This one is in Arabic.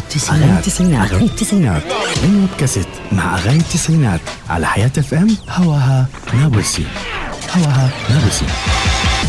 أغاني التسعينات من بودكاست مع أغاني التسعينات على حياة FM. هواها نابلسي.